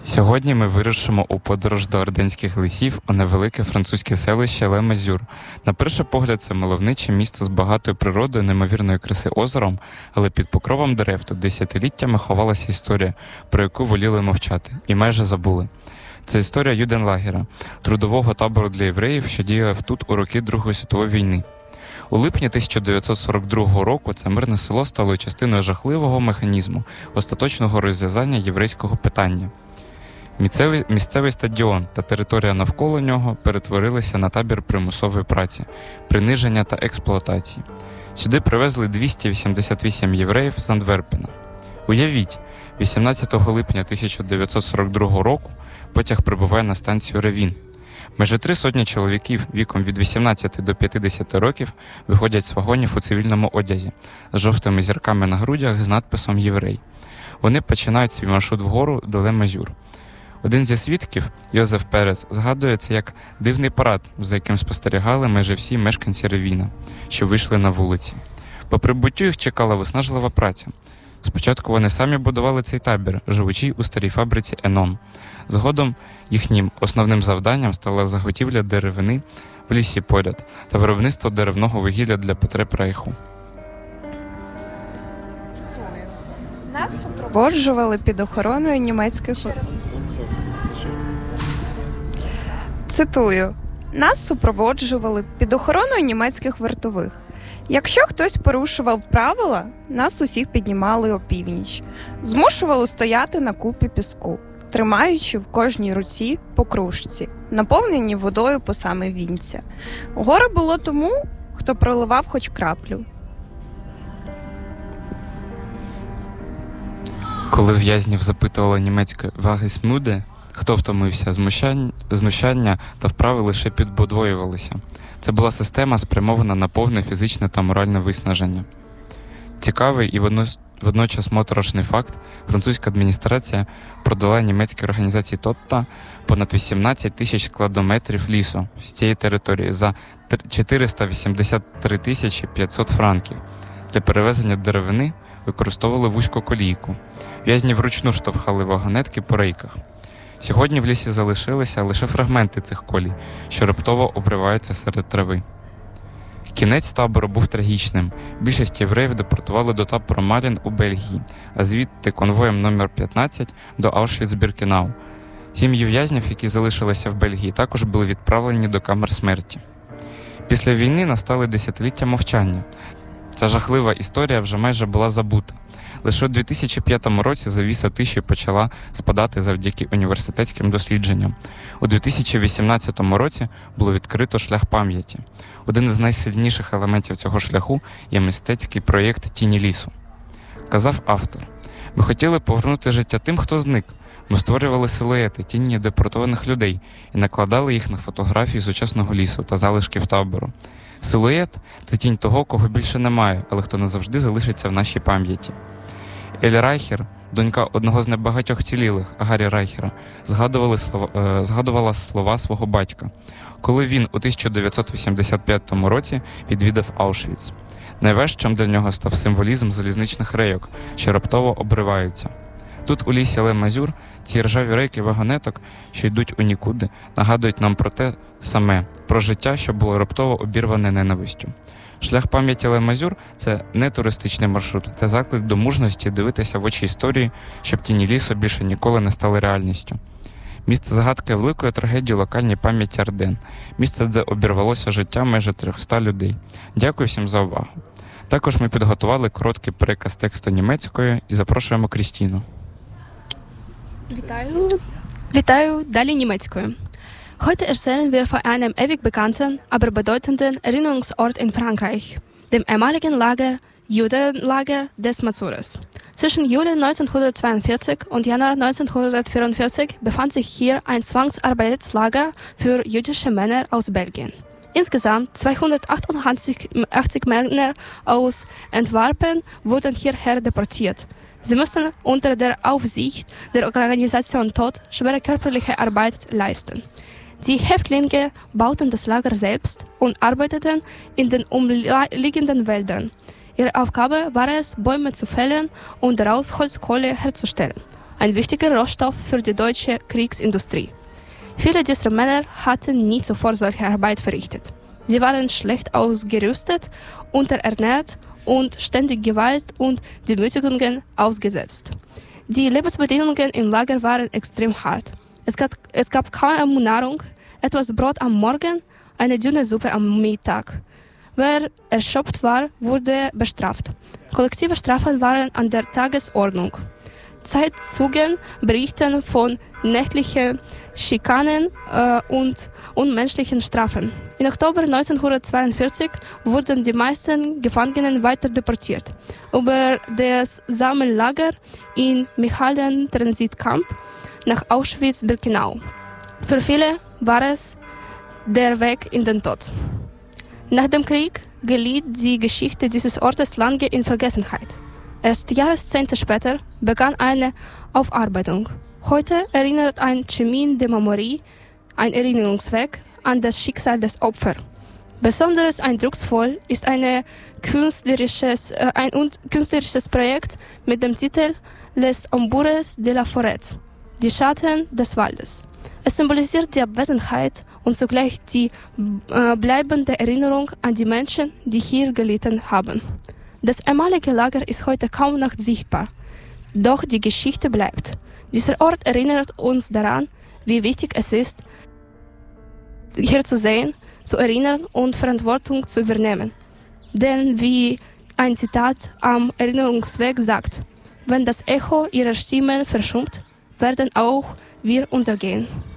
Сьогодні ми вирушимо у подорож до Орденських лісів у невелике французьке селище Ле-Мазюр. На перший погляд, це мальовниче місто з багатою природою, неймовірної краси озером, але під покровом дерев тут десятиліттями ховалася історія, про яку воліли мовчати, і майже забули. Це історія Юденлагера, трудового табору для євреїв, що діяв тут у роки Другої світової війни. У липні 1942 року це мирне село стало частиною жахливого механізму остаточного розв'язання єврейського питання. Місцевий стадіон та територія навколо нього перетворилися на табір примусової праці, приниження та експлуатації. Сюди привезли 288 євреїв з Антверпена. Уявіть, 18 липня 1942 року потяг прибуває на станцію Ревін. Майже 300 чоловіків віком від 18 до 50 років виходять з вагонів у цивільному одязі, з жовтими зірками на грудях з надписом «Єврей». Вони починають свій маршрут вгору до Ле-Мазюр. Один зі свідків, Йозеф Перес, згадує це як дивний парад, за яким спостерігали майже всі мешканці Ревіна, що вийшли на вулиці. По прибуттю їх чекала виснажлива праця. Спочатку вони самі будували цей табір, живучи у старій фабриці «Енон». Згодом їхнім основним завданням стала заготівля деревини в лісі поряд та виробництво деревного вугілля для потреб Рейху. Нас супроводжували під охороною німецьких... Цитую. Нас супроводжували під охороною німецьких вартових. Якщо хтось порушував правила, нас усіх піднімали опівніч. Змушували стояти на купі піску, тримаючи в кожній руці по кружці, наповнені водою по саме вінця. Горе було тому, хто проливав хоч краплю. Коли в'язнів запитувала німецькою «Вагесмюде», хто втомився, знущання та вправи лише підбодвоювалися. Це була система, спрямована на повне фізичне та моральне виснаження. Цікавий і водночас моторошний факт – французька адміністрація продала німецькій організації Тотта понад 18 тисяч складометрів лісу з цієї території за 483 тисячі 500 франків. Для перевезення деревини використовували вузьку колійку. В'язні вручну штовхали вагонетки по рейках. Сьогодні в лісі залишилися лише фрагменти цих колій, що раптово обриваються серед трави. Кінець табору був трагічним. Більшість євреїв депортували до табору Малін у Бельгії, а звідти конвоєм номер 15 до Аушвіц-Біркенау. Сім'ї в'язнів, які залишилися в Бельгії, також були відправлені до камер смерті. Після війни настали десятиліття мовчання. Ця жахлива історія вже майже була забута. Лише у 2005 році завіса тиші почала спадати завдяки університетським дослідженням. У 2018 році було відкрито шлях пам'яті. Один із найсильніших елементів цього шляху є мистецький проєкт «Тіні лісу». Казав автор: «Ми хотіли повернути життя тим, хто зник. Ми створювали силуети, тіні депортованих людей і накладали їх на фотографії сучасного лісу та залишків табору. Силует – це тінь того, кого більше немає, але хто назавжди залишиться в нашій пам'яті». Елі Райхер, донька одного з небагатьох вцілілих, Гаррі Райхера, згадувала слова свого батька, коли він у 1985 році відвідав Аушвіц. Найважчим для нього став символізм залізничних рейок, що раптово обриваються. Тут, у лісі Ле-Мазюр, ці ржаві рейки вагонеток, що йдуть у нікуди, нагадують нам про те саме, про життя, що було раптово обірване ненавистю. Шлях пам'яті Ле-Мазюр – це не туристичний маршрут, це заклик до мужності дивитися в очі історії, щоб тіні лісу більше ніколи не стали реальністю. Місце загадки великої трагедії локальній пам'яті Арден. Місце, де обірвалося життя майже 300 людей. Дякую всім за увагу. Також ми підготували короткий переказ тексту німецькою і запрошуємо Крістіну. Вітаю, далі німецькою. Heute erzählen wir von einem ewig bekannten, aber bedeutenden Erinnerungsort in Frankreich, dem ehemaligen Judenlager des Mazures. Zwischen Juli 1942 und Januar 1944 befand sich hier ein Zwangsarbeitslager für jüdische Männer aus Belgien. Insgesamt 288 Männer aus Antwerpen wurden hierher deportiert. Sie mussten unter der Aufsicht der Organisation Tod schwere körperliche Arbeit leisten. Die Häftlinge bauten das Lager selbst und arbeiteten in den umliegenden Wäldern. Ihre Aufgabe war es, Bäume zu fällen und daraus Holzkohle herzustellen. ein wichtiger Rohstoff für die deutsche Kriegsindustrie. Viele dieser Männer hatten nie zuvor solche Arbeit verrichtet. Sie waren schlecht ausgerüstet, unterernährt und ständig Gewalt und Demütigungen ausgesetzt. Die Lebensbedingungen im Lager waren extrem hart. Es gab kaum Nahrung, etwas Brot am Morgen, eine dünne Suppe am Mittag. Wer erschöpft war, wurde bestraft. Kollektive Strafen waren an der Tagesordnung. Zeitzeugen berichten von nächtlichen Schikanen und unmenschlichen Strafen. Im Oktober 1942 wurden die meisten Gefangenen weiter deportiert. Über das Sammellager in Michalen-Transitcamp nach Auschwitz-Birkenau. Für viele war es der Weg in den Tod. Nach dem Krieg geriet die Geschichte dieses Ortes lange in Vergessenheit. Erst Jahrzehnte später begann eine Aufarbeitung. Heute erinnert ein Chemin de Memorie, ein Erinnerungsweg, an das Schicksal des Opfers. Besonders eindrucksvoll ist ein künstlerisches Projekt mit dem Titel Les Ombures de la Forêt, die Schatten des Waldes. Es symbolisiert die Abwesenheit und zugleich die bleibende Erinnerung an die Menschen, die hier gelitten haben. Das ehemalige Lager ist heute kaum noch sichtbar, doch die Geschichte bleibt. Dieser Ort erinnert uns daran, wie wichtig es ist, hier zu sehen, zu erinnern und Verantwortung zu übernehmen. Denn wie ein Zitat am Erinnerungsweg sagt, wenn das Echo ihrer Stimmen verschummt, werden auch wir untergehen.